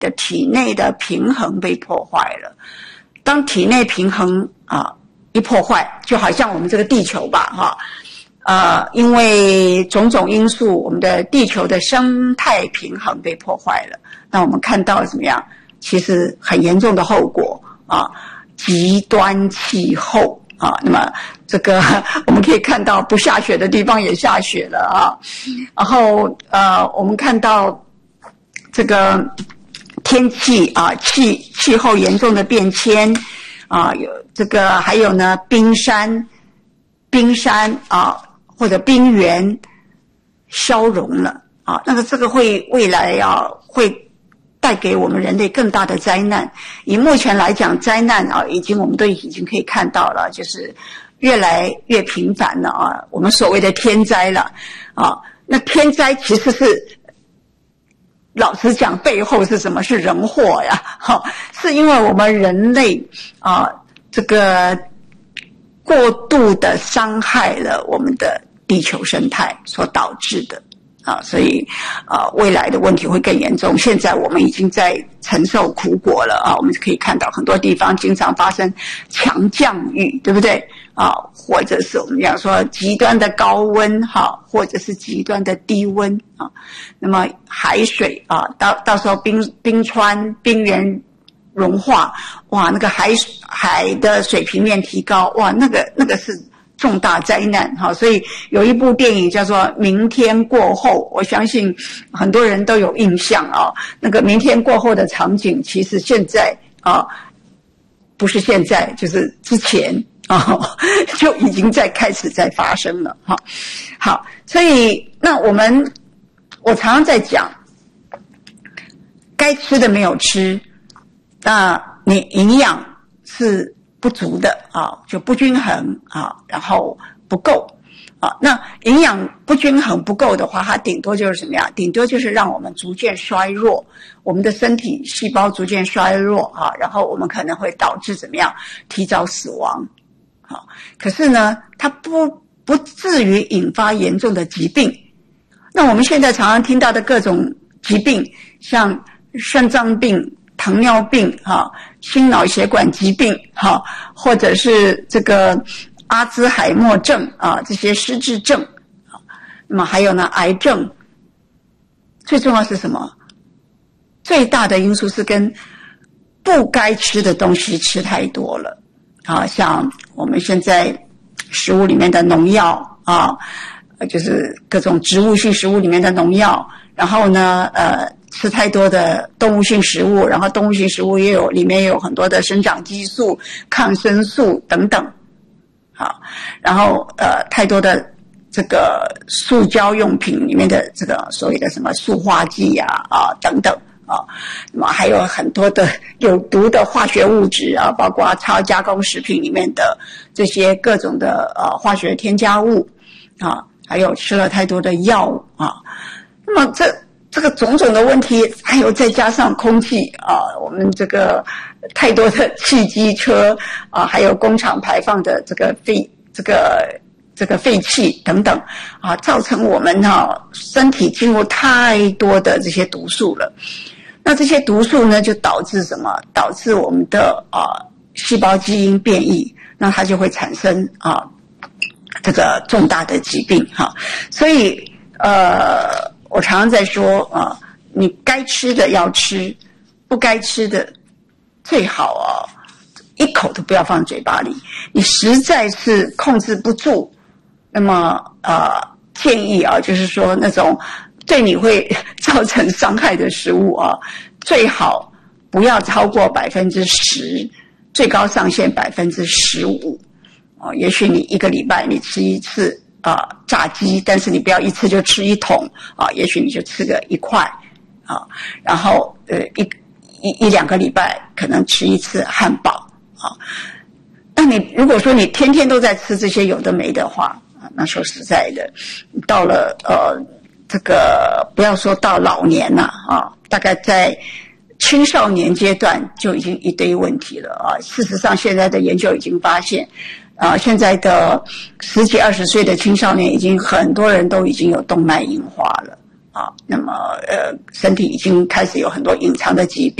的体内的平衡被破坏了。当体内平衡一破坏，就好像我们这个地球吧因为种种因素，我们的地球的生态平衡被破坏了。那我们看到怎么样？其实很严重的后果极端气候那么这个我们可以看到不下雪的地方也下雪了然后我们看到这个天气气候严重的变迁有这个还有呢冰山或者冰原消融了那个这个未来会带给我们人类更大的灾难。以目前来讲，灾难我们都已经可以看到了，就是越来越频繁了我们所谓的天灾了那天灾其实是老实讲，背后是什么？是人祸呀是因为我们人类这个过度的伤害了我们的地球生态所导致的所以未来的问题会更严重。现在我们已经在承受苦果了我们可以看到很多地方经常发生强降雨，对不对或者是我们讲说极端的高温或者是极端的低温那么海水到时候冰川冰原融化，哇，那个海的水平面提高，哇，那个是重大灾难所以有一部电影叫做《明天过后》，我相信很多人都有印象那个明天过后的场景，其实现在不是现在，就是之前就已经开始在发生了好，所以那我常常在讲，该吃的没有吃，那你营养是不足的就不均衡然后不够那营养不均衡不够的话，它顶多就是什么样？顶多就是让我们逐渐衰弱，我们的身体细胞逐渐衰弱然后我们可能会导致怎么样？提早死亡可是呢，它不至于引发严重的疾病。那我们现在常常听到的各种疾病，像肾脏病、糖尿病心脑血管疾病或者是这个阿兹海默症这些失智症那么还有呢癌症。最重要是什么？最大的因素是跟不该吃的东西吃太多了像我们现在食物里面的农药就是各种植物性食物里面的农药，然后呢吃太多的动物性食物，然后动物性食物里面也有很多的生长激素、抗生素等等然后太多的这个塑胶用品里面的这个所谓的什么塑化剂等等那么还有很多的有毒的化学物质包括超加工食品里面的这些各种的化学添加物还有吃了太多的药物那么这个种种的问题，还有再加上空气我们这个太多的汽机车还有工厂排放的这个废气等等造成我们身体进入太多的这些毒素了。那这些毒素呢，就导致什么？导致我们的细胞基因变异，那它就会产生这个重大的疾病所以我常常在说你该吃的要吃，不该吃的最好一口都不要放嘴巴里。你实在是控制不住，那么建议就是说那种对你会造成伤害的食物最好不要超过 10%， 最高上限 15%也许你一个礼拜你吃一次炸鸡，但是你不要一次就吃一桶也许你就吃个1块然后一两个礼拜可能吃一次汉堡那你如果说你天天都在吃这些有的没的话那说实在的，到了这个不要说到老年大概在青少年阶段就已经一堆问题了事实上现在的研究已经发现现在的10几20岁的青少年已经很多人都已经有动脉硬化了啊，那么身体已经开始有很多隐藏的疾病。